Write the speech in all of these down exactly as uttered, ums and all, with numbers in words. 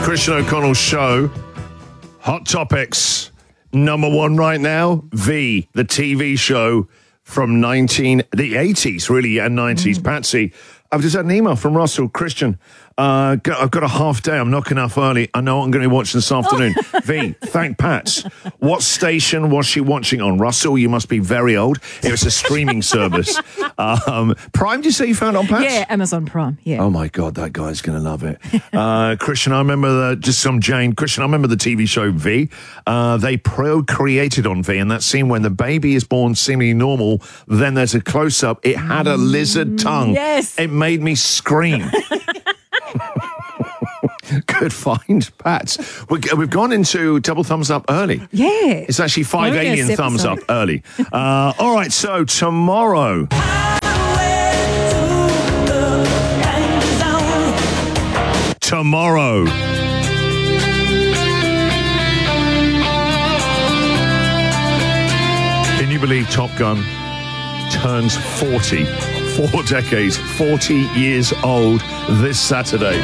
Christian O'Connell Show. Hot Topics. Number one right now, V, the T V show from nineteen the eighties, really, and nineties. Mm. Patsy, I've just had an email from Russell. Christian, uh, got, I've got a half day. I'm knocking off early. I know what I'm going to be watching this afternoon. V, thank Pats. What station was she watching on? Russell, you must be very old. It was a streaming service. Um, Prime, did you say you found it on Pats? Yeah, Amazon Prime, yeah. Oh, my God, that guy's going to love it. Uh, Christian, I remember the, just some Jane. Christian, I remember the T V show V. Uh, they procreated on V, and that scene when the baby is born seemingly normal, then there's a close-up. It had a lizard tongue. Yes. It made me scream. Good find, Pat. We've gone into double thumbs up early. Yeah. It's actually five Bonus alien thumbs up episode. early. Uh, all right, so tomorrow. Tomorrow. Can you believe Top Gun turns forty? Four decades, forty years old this Saturday.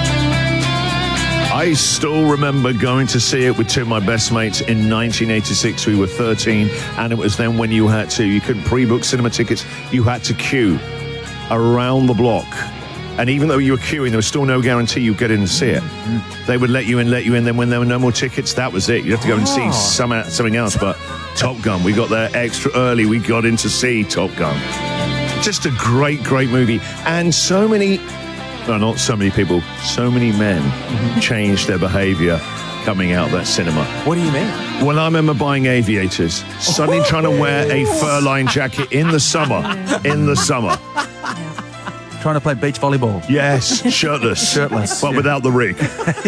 I still remember going to see it with two of my best mates in nineteen eighty-six. We were thirteen, and it was then when you had to, you couldn't pre-book cinema tickets, you had to queue around the block. And even though you were queuing, there was still no guarantee you'd get in and see it. Mm-hmm. They would let you in, let you in, then when there were no more tickets, that was it. You have to go and see some, something else. But Top Gun, we got there extra early. We got in to see Top Gun. Just a great, great movie. And so many, no, not so many people, so many men mm-hmm. changed their behavior coming out of that cinema. What do you mean? Well, I remember buying aviators, suddenly trying to wear a fur-lined jacket in the summer, in the summer. Trying to play beach volleyball. Yes, shirtless. Shirtless. But yeah. without the rig.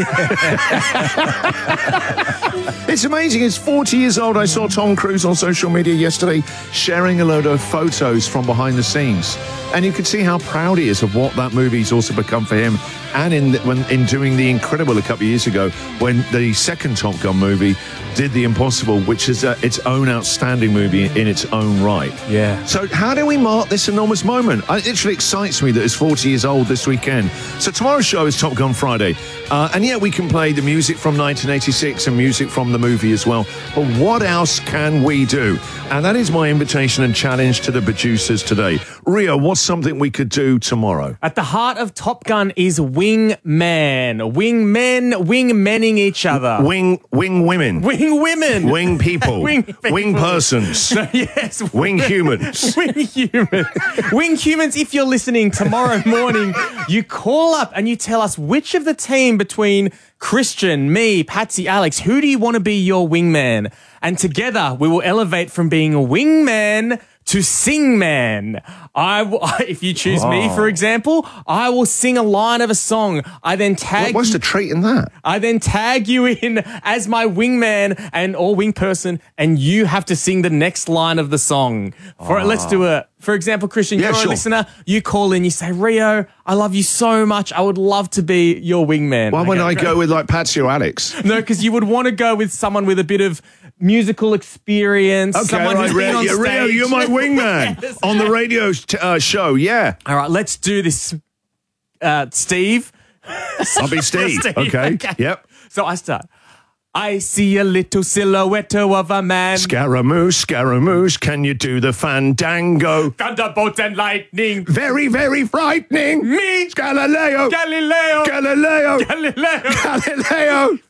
It's amazing. It's forty years old. I saw Tom Cruise on social media yesterday sharing a load of photos from behind the scenes. And you could see how proud he is of what that movie's also become for him. And in the, when in doing The Incredible a couple of years ago, when the second Top Gun movie did The Impossible, which is uh, its own outstanding movie in its own right. Yeah. So how do we mark this enormous moment? It literally excites me that it's forty years old this weekend. So tomorrow's show is Top Gun Friday. Uh, and yeah, we can play the music from nineteen eighty-six and music from the movie as well. But what else can we do? And that is my invitation and challenge to the producers today. Rio, what's something we could do tomorrow? At the heart of Top Gun is wingman. Wingmen, wingmenning each other. Wing, wing women. Wing women. Wing people. Wing people. Wing persons. No, yes. Wing humans. Wing humans. Wing humans, if you're listening tomorrow morning, you call up and you tell us which of the team between Christian, me, Patsy, Alex, who do you want to be your wingman? And together we will elevate from being a wingman to sing man. I w- if you choose oh. me, for example, I will sing a line of a song. I then tag. What's the treat in that? I then tag you in as my wingman and or wing person, and you have to sing the next line of the song. For oh. let's do it. For example, Christian, yeah, you're sure. a listener. You call in, you say, Rio, I love you so much. I would love to be your wingman. Why I wouldn't go, I go with like Patsy or Alex? No, because you would want to go with someone with a bit of musical experience. Okay, someone right, who's been Rio, on yeah, stage. Rio, you're my wingman Yes. on the radio uh, show. Yeah. All right, let's do this, uh, Steve. I'll be Steve. Steve. Okay. Okay. Yep. So I start. I see a little silhouette of a man. Scaramouche, Scaramouche, can you do the fandango? Thunderbolts and lightning. Very, very frightening. Me. Galileo. Galileo. Galileo. Galileo. Galileo.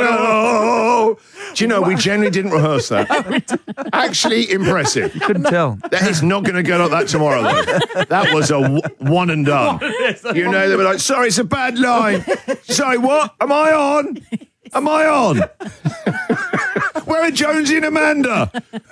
Figaro. Do you know, we generally didn't rehearse that. Actually impressive. Couldn't tell. That is not going to get like that tomorrow, though. That was a w- one and done. You know, they were like, sorry, it's a bad line. Sorry, what? Am I on? Am I on? Where are Jonesy and Amanda?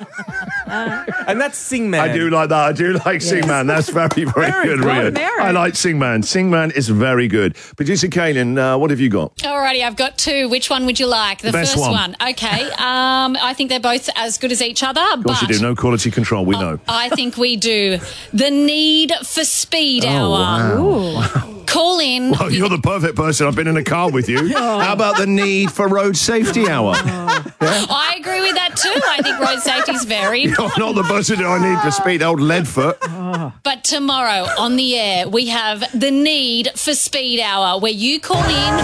And that's Sing Man. I do like that. I do like yes. Sing Man. That's very, very, very good, Rio. I like Sing Man. Sing Man is very good. Producer Kaylin, uh, what have you got? Alrighty, I've got two. Which one would you like? The, the best first one. one. Okay. Um, I think they're both as good as each other. Of course but you do. No quality control. We uh, know. I think we do. The Need for Speed oh, Hour. Wow. wow. Call in. Well, you're the perfect person. I've been in a car with you. oh. How about the Need for Road Safety Hour? Oh. Yeah? I agree with that too. I think road safety is very important. You're not the person I need for speed, old Leadfoot. Oh. But tomorrow on the air, we have the Need for Speed Hour, where you call in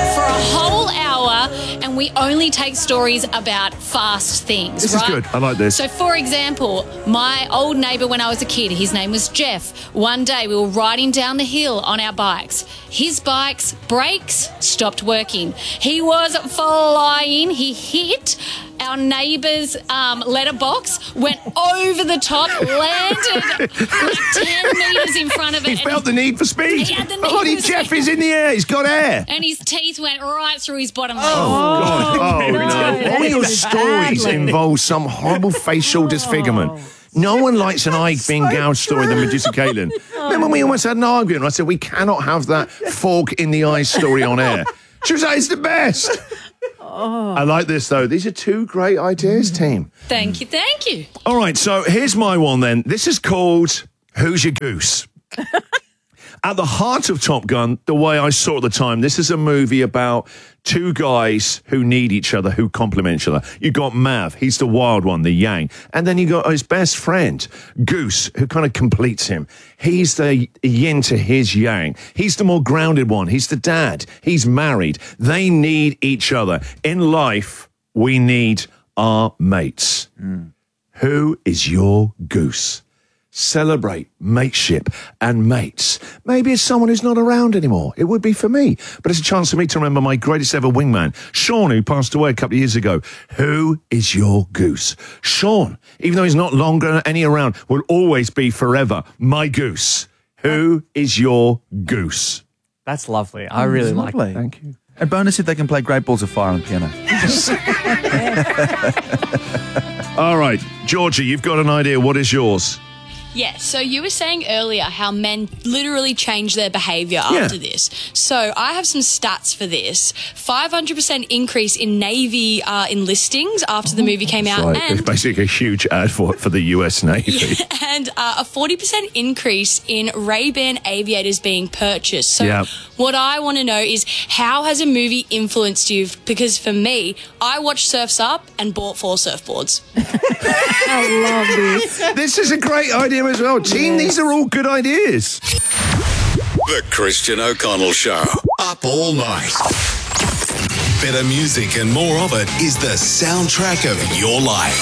for a whole hour and we only take stories about fast things, This right? is good. I like this. So, for example, my old neighbour when I was a kid, his name was Jeff. One day we were riding down the hill on our bikes. His bike's brakes stopped working. He was flying. He hit our neighbour's um, letterbox, went over the top, landed like ten metres in front of it. He and felt the need for speed. He had the need Oh, for Jeff speed. is in the air. He's got air. And his teeth went right through his bottom lip. God. Oh, no. that All is your bad, stories Lee. involve some horrible facial disfigurement. No one likes an eye being gouged story than Medusa Caitlin. Remember when we almost had an argument? I said, we cannot have that fork in the eye story on air. She was like, it's the best. I like this, though. These are two great ideas, team. Thank you, thank you. All right, so here's my one then. This is called Who's Your Goose? At the heart of Top Gun, the way I saw it at the time, this is a movie about two guys who need each other, who complement each other. You got Mav, he's the wild one, the yang. And then you got his best friend, Goose, who kind of completes him. He's the yin to his yang. He's the more grounded one. He's the dad. He's married. They need each other. In life, we need our mates. Mm. Who is your goose? Celebrate mateship and mates. Maybe it's someone who's not around anymore. It would be for me. But it's a chance for me to remember my greatest ever wingman, Sean, who passed away a couple of years ago. Who is your goose? Sean, even though he's not longer any around, will always be forever my goose. Who is your goose? That's lovely. I really like lovely. that. Thank you. A bonus if they can play Great Balls of Fire on the piano. All right, Georgie, you've got an idea. What is yours? Yeah, so you were saying earlier how men literally change their behaviour Yeah. after this. So I have some stats for this. five hundred percent increase in Navy uh, enlistings after the movie came out. Right, it's And, basically a huge ad for, for the U S Navy. and uh, a forty percent increase in Ray-Ban aviators being purchased. So Yeah. what I want to know is how has a movie influenced you? Because for me, I watched Surf's Up and bought four surfboards. I love this. This is a great idea as well. Team, these are all good ideas. The Christian O'Connell Show. Up all night. Better music and more of it is the soundtrack of your life.